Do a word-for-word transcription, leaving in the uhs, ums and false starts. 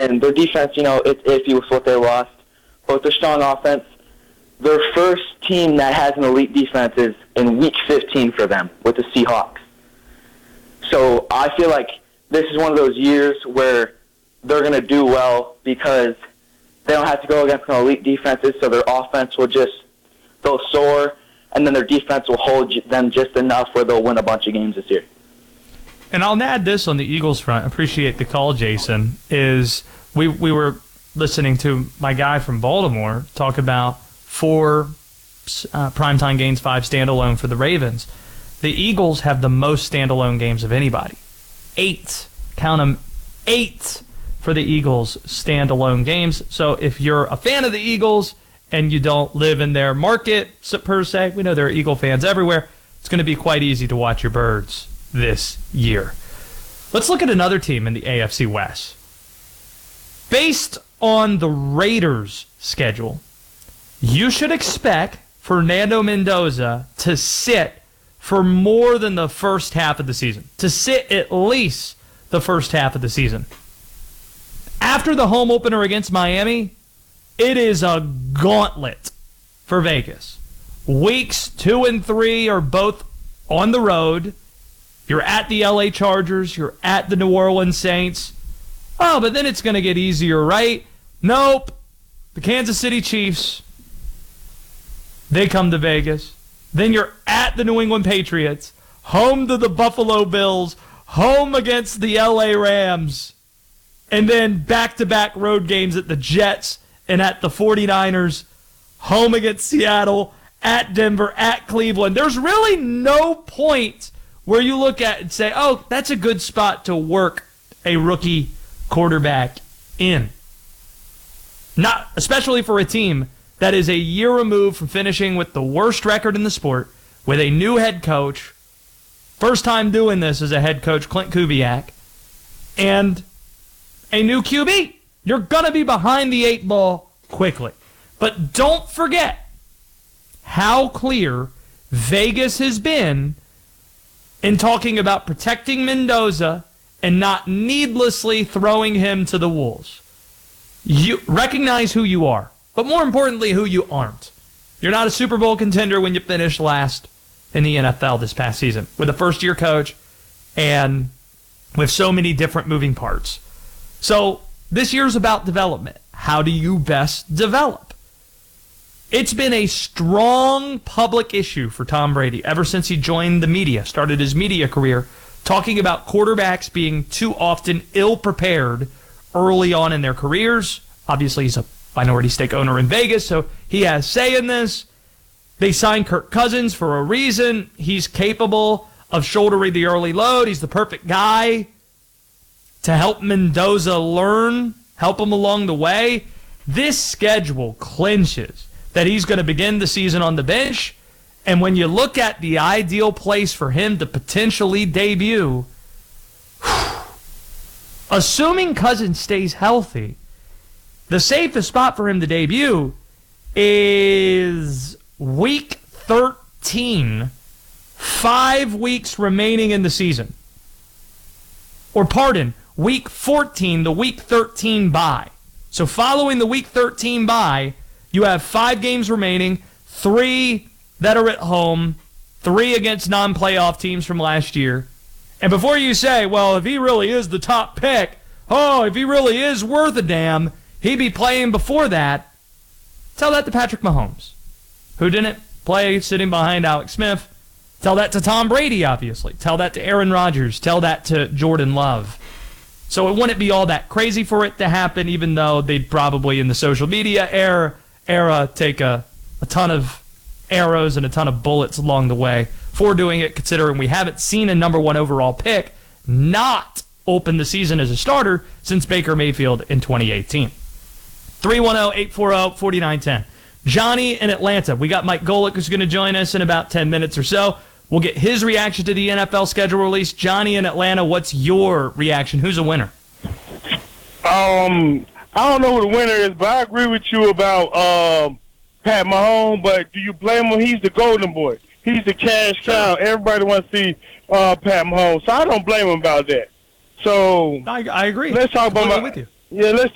and their defense, you know, it's iffy with what they lost. But their strong offense, their first team that has an elite defense is in Week fifteen for them with the Seahawks. So I feel like this is one of those years where they're going to do well because they don't have to go against an elite defenses, so their offense will just, they'll soar, and then their defense will hold them just enough where they'll win a bunch of games this year. And I'll add this on the Eagles front. Appreciate the call, Jason. Is we we were listening to my guy from Baltimore talk about four uh, primetime games, five standalone for the Ravens. The Eagles have the most standalone games of anybody. Eight. Count them, eight for the Eagles standalone games. So if you're a fan of the Eagles and you don't live in their market per se, we know there are Eagle fans everywhere, it's going to be quite easy to watch your Birds this year. Let's look at another team in the A F C West. Based on the Raiders' schedule, you should expect Fernando Mendoza to sit for more than the first half of the season, to sit at least the first half of the season. After the home opener against Miami, it is a gauntlet for Vegas. Weeks two and three are both on the road. You're at the L A Chargers. You're at the New Orleans Saints. Oh, but then it's going to get easier, right? Nope. The Kansas City Chiefs, they come to Vegas. Then you're at the New England Patriots, home to the Buffalo Bills, home against the L A Rams, and then back-to-back road games at the Jets and at the 49ers, home against Seattle, at Denver, at Cleveland. There's really no point where you look at and say, oh, that's a good spot to work a rookie quarterback in. Not, especially for a team that is a year removed from finishing with the worst record in the sport, with a new head coach, first time doing this as a head coach, Clint Kubiak, and a new Q B. You're going to be behind the eight ball quickly. But don't forget how clear Vegas has been in talking about protecting Mendoza and not needlessly throwing him to the wolves. You recognize who you are, but more importantly, who you aren't. You're not a Super Bowl contender when you finish last in the N F L this past season with a first-year coach and with so many different moving parts. So this year's about development. How do you best develop? It's been a strong public issue for Tom Brady ever since he joined the media, started his media career, talking about quarterbacks being too often ill-prepared early on in their careers. Obviously, he's a minority stake owner in Vegas, so he has say in this. They signed Kirk Cousins for a reason. He's capable of shouldering the early load. He's the perfect guy to help Mendoza learn, help him along the way. This schedule clinches that he's going to begin the season on the bench. And when you look at the ideal place for him to potentially debut, assuming Cousins stays healthy, the safest spot for him to debut is week thirteen, five weeks remaining in the season. Or pardon, week fourteen, the week thirteen bye. So following the week thirteen bye, you have five games remaining, three that are at home, three against non-playoff teams from last year. And before you say, well, if he really is the top pick, oh, if he really is worth a damn, he'd be playing before that. Tell that to Patrick Mahomes, who didn't play sitting behind Alex Smith. Tell that to Tom Brady, obviously. Tell that to Aaron Rodgers. Tell that to Jordan Love. So it wouldn't be all that crazy for it to happen, even though they'd probably, in the social media era, era take a, a ton of arrows and a ton of bullets along the way for doing it, considering we haven't seen a number one overall pick not open the season as a starter since Baker Mayfield in twenty eighteen. three one zero, eight four zero, four nine one zero. Johnny in Atlanta. We got Mike Golick who's going to join us in about ten minutes or so. We'll get his reaction to the N F L schedule release. Johnny in Atlanta, what's your reaction? Who's a winner? Um, I don't know who the winner is, but I agree with you about um, Pat Mahomes, but do you blame him? He's the golden boy. He's the cash cow. Everybody wants to see uh, Pat Mahomes, so I don't blame him about that. So I, I agree. Let's talk about my, with you. Yeah, let's